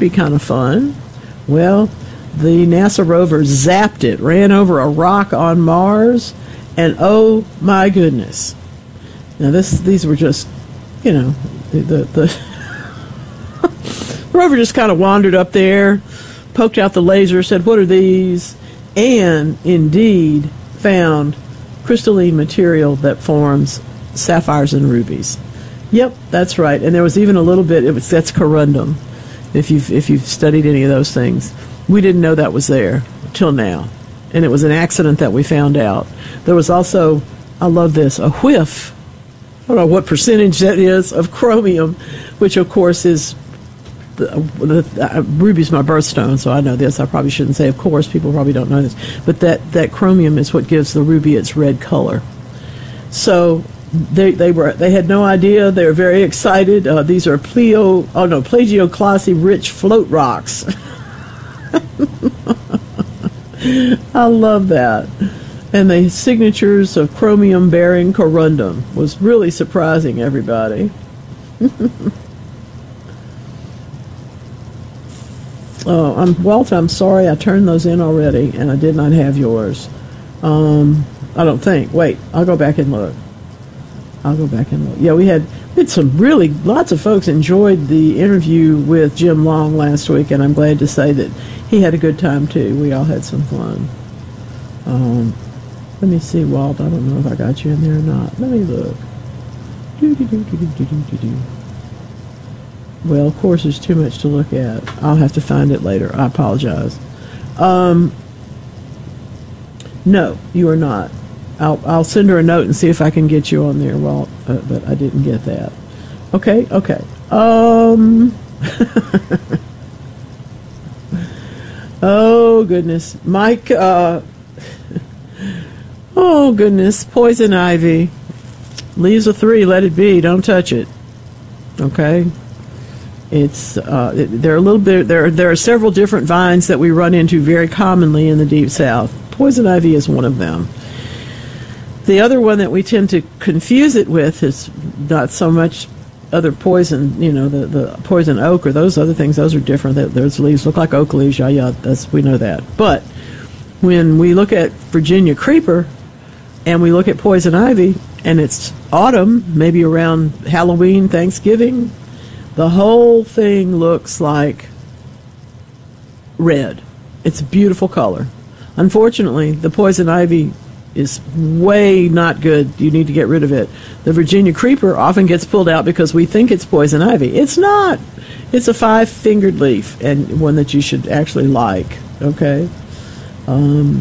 be kind of fun. Well, the NASA rover zapped it, ran over a rock on Mars, and oh my goodness. Now these were just, the rover just kind of wandered up there, poked out the laser, said, "What are these?" And indeed found crystalline material that forms sapphires and rubies. Yep, that's right. And there was even a little bit, that's corundum, if you've studied any of those things. We didn't know that was there till now. And it was an accident that we found out. There was also, I love this, a whiff, I don't know what percentage that is, of chromium, which of course is, ruby's my birthstone, so I know this. I probably shouldn't say of course, people probably don't know this. But that chromium is what gives the ruby its red color. So they had no idea. They were very excited. These are plagioclasy rich float rocks. I love that. And the signatures of chromium bearing corundum was really surprising everybody. Walt, I'm sorry I turned those in already and I did not have yours. I don't think. Wait, I'll go back and look. Yeah, we had some lots of folks enjoyed the interview with Jim Long last week, and I'm glad to say that he had a good time too. We all had some fun. Let me see, Walt. I don't know if I got you in there or not. Let me look. Well, of course, there's too much to look at. I'll have to find it later. I apologize. No, you are not. I'll send her a note and see if I can get you on there, Walt, but I didn't get that. Okay. Oh, goodness. Mike, oh, goodness. Poison ivy. Leaves a 3, let it be. Don't touch it. Okay? It's there are several different vines that we run into very commonly in the Deep South. Poison ivy is one of them. The other one that we tend to confuse it with is not so much other poison, the poison oak or those other things. Those are different. Those leaves look like oak leaves. Yeah, we know that. But when we look at Virginia creeper and we look at poison ivy and it's autumn, maybe around Halloween, Thanksgiving, the whole thing looks like red. It's a beautiful color. Unfortunately, the poison ivy is way not good. You need to get rid of it. The Virginia creeper often gets pulled out because we think it's poison ivy. It's not. It's a 5-fingered leaf and one that you should actually like. Okay. I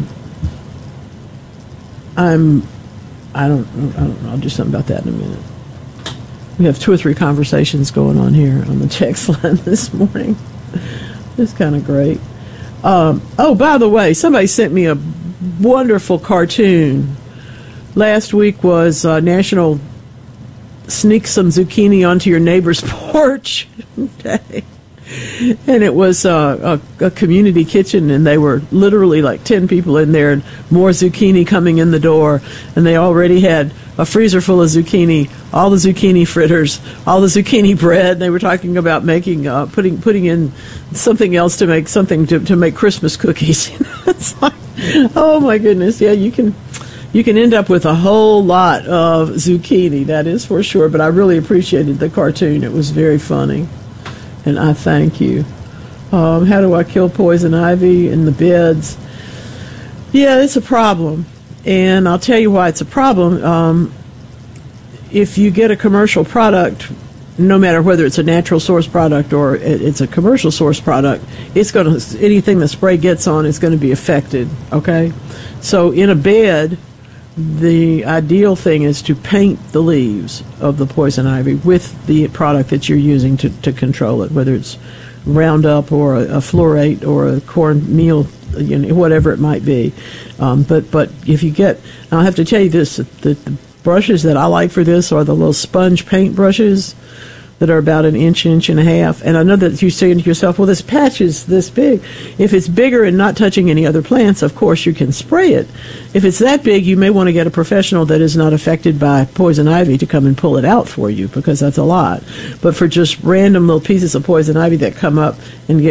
don't know. I'll do something about that in a minute. We have 2 or 3 conversations going on here on the text line this morning. It's kind of great. Oh, by the way, somebody sent me a wonderful cartoon. Last week was National Sneak Some Zucchini Onto Your Neighbor's Porch Day. And it was a community kitchen, and they were literally like 10 people in there, and more zucchini coming in the door. And they already had a freezer full of zucchini, all the zucchini fritters, all the zucchini bread. They were talking about making, putting in something else to make something to make Christmas cookies. It's like, oh my goodness, yeah, you can end up with a whole lot of zucchini, that is for sure. But I really appreciated the cartoon. It was very funny. And I thank you. How do I kill poison ivy in the beds? Yeah, it's a problem. And I'll tell you why it's a problem. If you get a commercial product, no matter whether it's a natural source product or it's a commercial source product, anything the spray gets on is going to be affected, okay? So in a bed, the ideal thing is to paint the leaves of the poison ivy with the product that you're using to control it, whether it's Roundup or a Fluorate or a cornmeal, whatever it might be. But if you get, I'll have to tell you this, the brushes that I like for this are the little sponge paint brushes that are about an inch and a half. And I know that you're saying to yourself, well, this patch is this big. If it's bigger and not touching any other plants, of course you can spray it. If it's that big, you may want to get a professional that is not affected by poison ivy to come and pull it out for you, because that's a lot. But for just random little pieces of poison ivy that come up and get